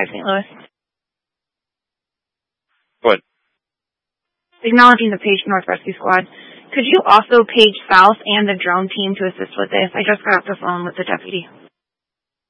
St. Louis. What? Acknowledging the Page North Rescue Squad. Could you also page South and the drone team to assist with this? I just got off the phone with the deputy.